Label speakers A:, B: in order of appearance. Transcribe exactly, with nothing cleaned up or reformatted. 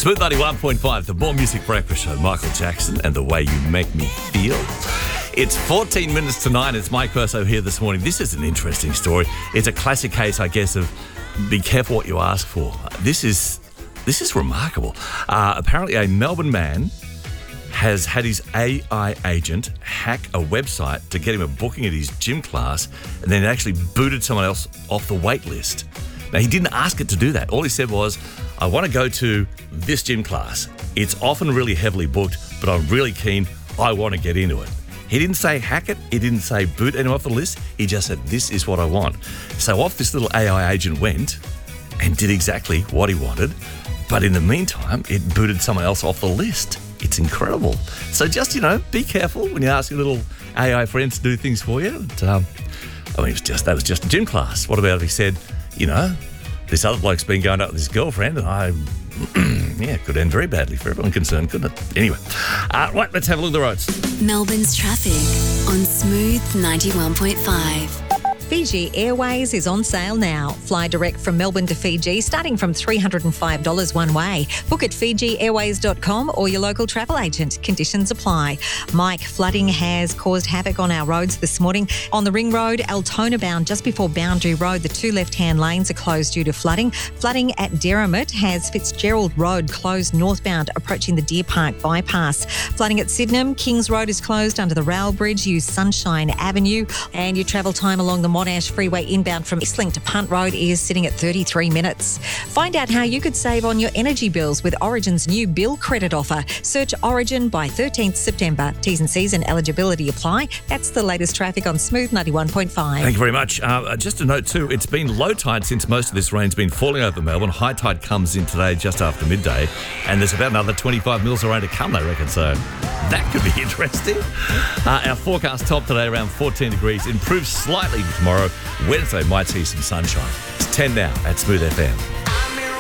A: Smooth ninety-one point five, the More Music Breakfast Show. Michael Jackson and The Way You Make Me Feel. It's fourteen minutes to nine. It's Mike Perso here this morning. This is an interesting story. It's a classic case, I guess, of be careful what you ask for. This is this is remarkable. Uh, apparently, a Melbourne man has had his A I agent hack a website to get him a booking at his gym class, and then actually booted someone else off the wait list. Now, he didn't ask it to do that. All he said was, I want to go to this gym class. It's often really heavily booked, but I'm really keen. I want to get into it. He didn't say hack it. He didn't say boot anyone off the list. He just said, this is what I want. So off this little A I agent went and did exactly what he wanted. But in the meantime, it booted someone else off the list. It's incredible. So just, you know, be careful when you ask your little A I friends to do things for you. And, um, I mean, it was just, that was just a gym class. What about if he said, you know, this other bloke's been going out with his girlfriend and I, yeah, could end very badly for everyone concerned, couldn't it? Anyway, uh, right, let's have a look at the roads.
B: Melbourne's traffic on Smooth ninety-one point five.
C: Fiji Airways is on sale now. Fly direct from Melbourne to Fiji starting from three hundred five dollars one way. Book at fiji airways dot com or your local travel agent. Conditions apply. Mike, flooding has caused havoc on our roads this morning. On the Ring Road, Altona bound just before Boundary Road, the two left-hand lanes are closed due to flooding. Flooding at Derrimut has Fitzgerald Road closed northbound approaching the Deer Park bypass. Flooding at Sydenham, Kings Road is closed under the rail bridge. Use Sunshine Avenue, and your travel time along the Monash Freeway inbound from Eastlink to Punt Road is sitting at thirty-three minutes. Find out how you could save on your energy bills with Origin's new bill credit offer. Search Origin by thirteenth September. T's and C's and eligibility apply. That's the latest traffic on Smooth ninety-one point five.
A: Thank you very much. Uh, just a note too, it's been low tide since most of this rain's been falling over Melbourne. High tide comes in today just after midday, and there's about another twenty-five mils of rain to come, they reckon, so that could be interesting. Uh, our forecast top today around fourteen degrees, improves slightly tomorrow. Wednesday might see some sunshine. It's ten now at Smooth F M.